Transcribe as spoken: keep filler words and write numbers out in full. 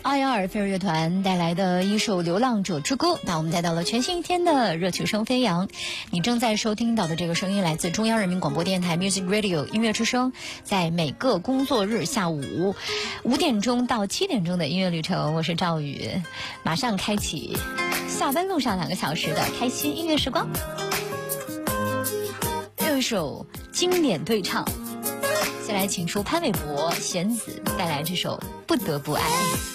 奥亚尔飞儿乐团带来的一首《流浪者之歌》，那我们带到了全新一天的热曲声飞扬。你正在收听到的这个声音来自中央人民广播电台 Music Radio 音乐之声，在每个工作日下午五点钟到七点钟的音乐旅程，我是赵宇，马上开启下班路上两个小时的开心音乐时光。又一首经典对唱，先来请出潘玮柏、弦子带来这首《不得不爱》。